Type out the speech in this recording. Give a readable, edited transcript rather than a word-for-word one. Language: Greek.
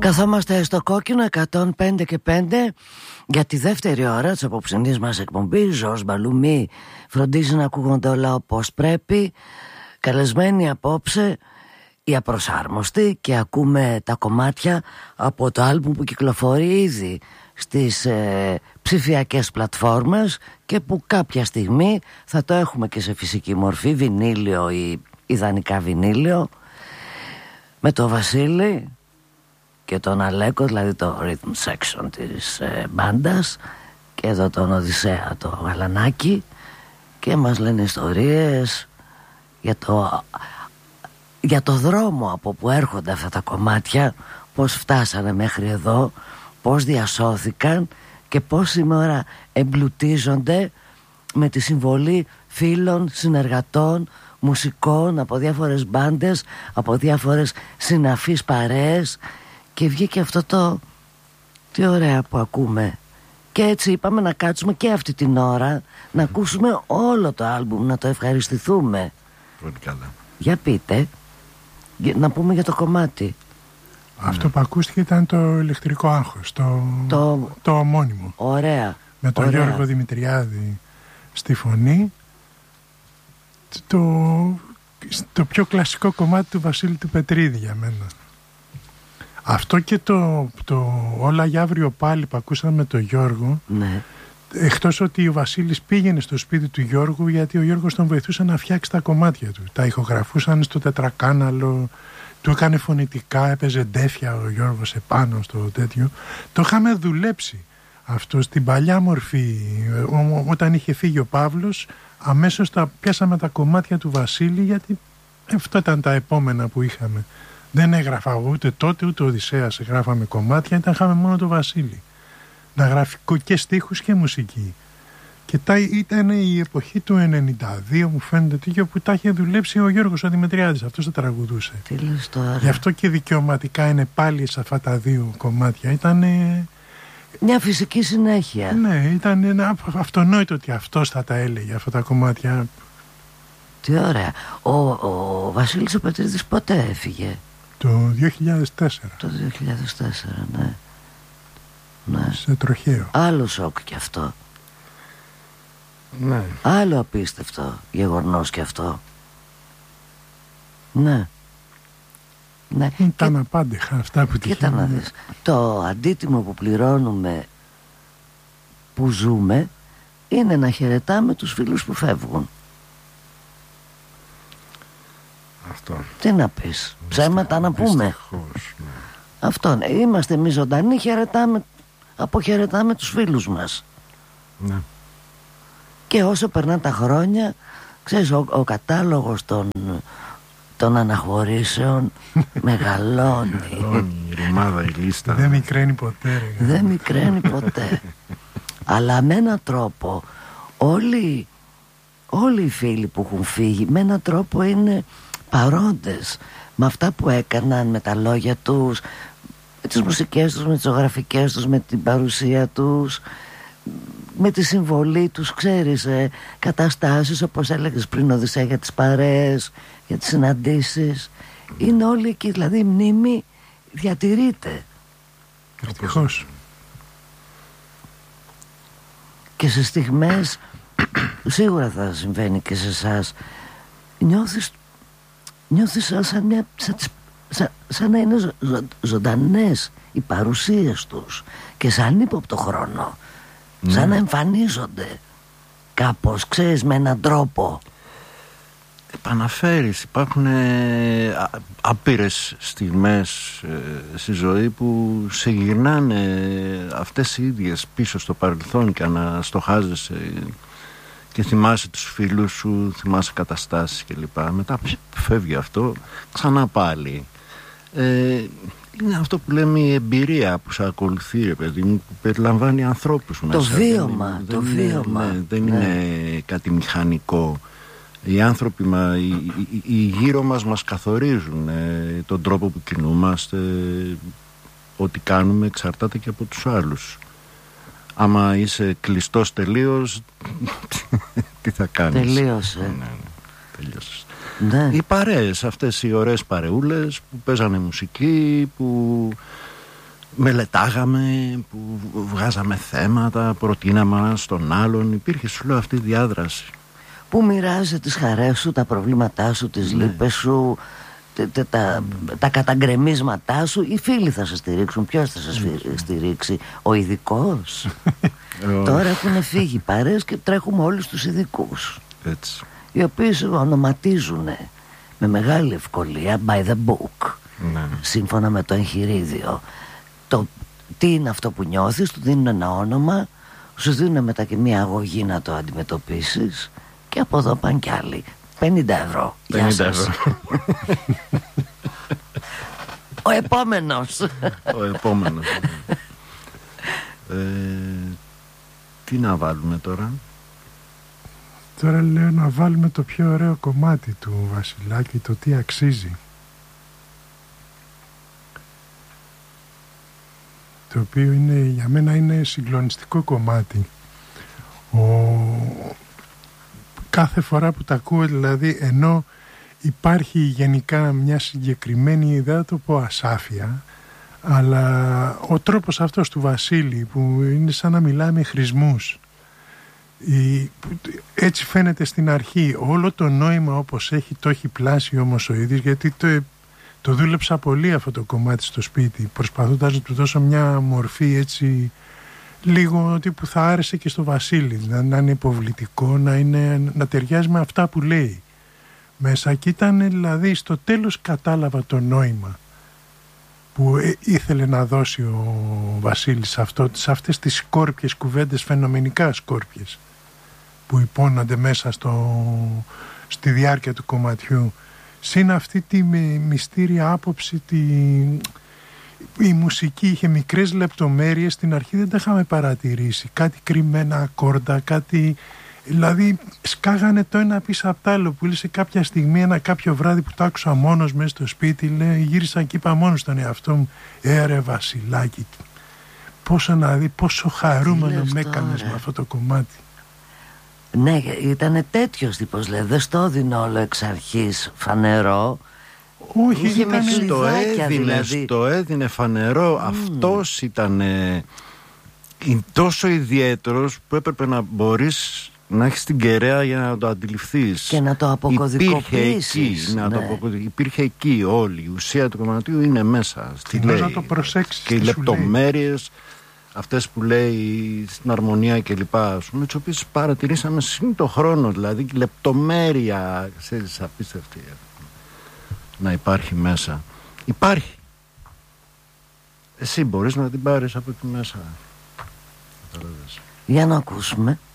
Καθόμαστε στο κόκκινο 105 και 5 για τη δεύτερη ώρα της απόψινής μας εκπομπής. Ζορζ Μπαλουμί φροντίζει να ακούγονται όλα όπως πρέπει. Καλεσμένοι απόψε οι Απροσάρμοστοι, και ακούμε τα κομμάτια από το άλμπουμ που κυκλοφορεί ήδη στις ψηφιακές πλατφόρμες και που κάποια στιγμή θα το έχουμε και σε φυσική μορφή, βινίλιο ή ιδανικά βινίλιο, με το Βασίλη και τον Αλέκο, δηλαδή το rhythm section της μπάντας, και εδώ τον Οδυσσέα το Γαλανάκι, και μας λένε ιστορίες για το δρόμο από που έρχονται αυτά τα κομμάτια, πώς φτάσανε μέχρι εδώ, πώς διασώθηκαν και πώς σήμερα εμπλουτίζονται με τη συμβολή φίλων, συνεργατών, μουσικών από διάφορες μπάντες, από διάφορες συναφείς παρέες, και βγήκε αυτό το τι ωραία που ακούμε. Και έτσι είπαμε να κάτσουμε και αυτή την ώρα να ακούσουμε όλο το άλμπουμ, να το ευχαριστηθούμε. Πολύ καλά. Για πείτε, να πούμε για το κομμάτι. Αυτό που ακούστηκε ήταν το ηλεκτρικό άγχος, το ομώνυμο. Ωραία. Με τον Γιώργο Δημητριάδη στη φωνή. Το πιο κλασικό κομμάτι του Βασίλη του Πετρίδη για μένα. Αυτό και το Όλα για αύριο πάλι που ακούσαμε με τον Γιώργο, ναι. Εκτός ότι ο Βασίλης πήγαινε στο σπίτι του Γιώργου, γιατί ο Γιώργος τον βοηθούσε να φτιάξει τα κομμάτια του. Τα ηχογραφούσαν στο τετρακάναλο, του έκανε φωνητικά, έπαιζε ντέφια ο Γιώργος επάνω στο τέτοιο. Το είχαμε δουλέψει αυτό στην παλιά μορφή. Όταν είχε φύγει ο Παύλος, αμέσως πιάσαμε τα κομμάτια του Βασίλη, γιατί αυτό ήταν τα επόμενα που είχαμε. Δεν έγραφα ούτε τότε ούτε ο Οδυσσέας γράφαμε κομμάτια, είχαμε μόνο το Βασίλη να γράφει και στίχους και μουσική. Και ήταν η εποχή του 92, μου φαίνεται τέτοιο, που τα είχε δουλέψει ο Γιώργος ο Δημητριάδης, αυτός τα τραγουδούσε. Τι λες τώρα? Γι' αυτό και δικαιωματικά είναι πάλι σε αυτά τα δύο κομμάτια. Ήταν μια φυσική συνέχεια. Ναι, ήταν αυτονόητο ότι αυτός θα τα έλεγε αυτά τα κομμάτια. Τι ωραία. Ο Βασίλης ο Πετρίδης πότε έφυγε? Το 2004. Το 2004, ναι. Ναι. Σε τροχαίο. Άλλο σοκ κι αυτό. Ναι. Άλλο απίστευτο γεγονός κι αυτό. Ναι. Ναι. Ήταν απάντεχα αυτά που κοίτα να δεις. Το αντίτιμο που πληρώνουμε, που ζούμε, είναι να χαιρετάμε τους φίλους που φεύγουν. Αυτό. Τι να πεις, ψέματα να πούμε. Δυστυχώς, ναι. Αυτό, ναι. Είμαστε εμείς ζωντανοί, αποχαιρετάμε τους φίλους μας. Ναι. Και όσο περνάνε τα χρόνια, ξέρεις, ο κατάλογος των αναχωρήσεων μεγαλώνει. Η ρημάδα, η λίστα. Δεν μικραίνει ποτέ. Δεν μικραίνει ποτέ. Αλλά με έναν τρόπο όλοι οι φίλοι που έχουν φύγει με έναν τρόπο είναι παρόντες με αυτά που έκαναν, με τα λόγια τους, με τις μουσικές τους, με τις ζωγραφικές τους, με την παρουσία τους, με τη συμβολή τους, ξέρεις, καταστάσεις όπως έλεγες πριν, Οδυσσέα, για τις παρέες, για τις συναντήσεις. Είναι όλοι εκεί, δηλαδή η μνήμη διατηρείται. Ευτυχώς. Και σε στιγμές σίγουρα θα συμβαίνει και σε εσάς, νιώθεις σαν να είναι ζωντανές οι παρουσίες τους και σαν ύποπτο χρόνο, σαν να εμφανίζονται κάπως, ξέρεις, με έναν τρόπο. Επαναφέρεις, υπάρχουν άπειρες στιγμές στη ζωή που σε γυρνάνε αυτές οι ίδιες πίσω στο παρελθόν και αναστοχάζεσαι και θυμάσαι τους φίλους σου, θυμάσαι καταστάσεις κλπ. Μετά φεύγει αυτό, ξανά πάλι. Είναι αυτό που λέμε η εμπειρία που σε ακολουθεί, ρε παιδί μου, που περιλαμβάνει ανθρώπους μέσα. Το βίωμα, δεν είναι κάτι μηχανικό. Οι άνθρωποι, οι γύρω μας καθορίζουν τον τρόπο που κινούμαστε, ό,τι κάνουμε εξαρτάται και από τους άλλους. Άμα είσαι κλειστός τελείως, τι θα κάνεις? Τελείωσε. Ναι, τελείωσες. Ναι. Οι παρέες, αυτές οι ωραίες παρεούλες που παίζανε μουσική, που μελετάγαμε, που βγάζαμε θέματα, προτείναμε στον άλλον. Υπήρχε, σου λέω, αυτή η διάδραση. Που μοιράζεσαι τις χαρές σου, τα προβλήματά σου, τις λύπες σου, τα καταγκρεμίσματά σου. Οι φίλοι θα σε στηρίξουν. Ποιος θα σε στηρίξει? Ο ειδικός? Τώρα έχουν φύγει οι παρέες και τρέχουμε όλους τους ειδικούς, Έτσι. οι οποίοι ονοματίζουν με μεγάλη ευκολία by the book, σύμφωνα με το εγχειρίδιο. Τι είναι αυτό που νιώθεις, του δίνουν ένα όνομα, σου δίνουν μετά και μια αγωγή να το αντιμετωπίσεις, και από εδώ πάνε κι άλλοι. 50 ευρώ. 50 ευρώ. Ο επόμενος. Ο επόμενος. Τι να βάλουμε τώρα? Τώρα λέω να βάλουμε το πιο ωραίο κομμάτι του Βασιλάκη, το τι αξίζει. Το οποίο για μένα είναι συγκλονιστικό κομμάτι. Κάθε φορά που τα ακούω, δηλαδή, ενώ υπάρχει γενικά μια συγκεκριμένη ιδέα, το πω ασάφεια, αλλά ο τρόπος αυτός του Βασίλη, που είναι σαν να μιλάει με χρησμούς, έτσι φαίνεται στην αρχή. Όλο το νόημα όπως έχει, το έχει πλάσει όμως ο ίδιος, γιατί το δούλεψα πολύ αυτό το κομμάτι στο σπίτι, προσπαθώντας να του δώσω μια μορφή έτσι λίγο ότι που θα άρεσε και στο Βασίλη, να είναι υποβλητικό, να ταιριάζει με αυτά που λέει μέσα. Και ήταν, δηλαδή, στο τέλος κατάλαβα το νόημα που ήθελε να δώσει ο Βασίλης σε αυτές τις σκόρπιες κουβέντες, φαινομενικά σκόρπιες, που υπόνονται μέσα στη διάρκεια του κομματιού. Συν αυτή τη μυστήρια άποψη, η μουσική είχε μικρές λεπτομέρειες, στην αρχή δεν τα είχαμε παρατηρήσει, κάτι κρυμμένα ακόρντα, κάτι, δηλαδή σκάγανε το ένα πίσω απ' τ' άλλο, που σε κάποια στιγμή, κάποιο βράδυ που το άκουσα μόνος μέσα στο σπίτι, γύρισα και είπα μόνος στον εαυτό μου, ρε Βασιλάκη, πόσο χαρούμενο με έκανες με αυτό το κομμάτι. Ναι, ήταν τέτοιος τύπος, λέει, δεν στο έδινε όλο εξ αρχής φανερό. Όχι, το έδινε φανερό. Αυτός ήταν τόσο ιδιαίτερος που έπρεπε να μπορείς να έχεις την κεραία για να το αντιληφθείς και να το αποκωδικοποιήσεις. Υπήρχε εκεί όλη η ουσία του κομματιού, είναι μέσα στη λέει, να το προσέξεις, και οι λεπτομέρειες αυτές που λέει στην αρμονία και λοιπά, τις οποίες παρατηρήσαμε σύν το χρόνο, δηλαδή και λεπτομέρεια, ξέρεις, απίστευτη να υπάρχει μέσα. Υπάρχει. Εσύ μπορείς να την πάρεις από εκεί μέσα. Για να ακούσουμε.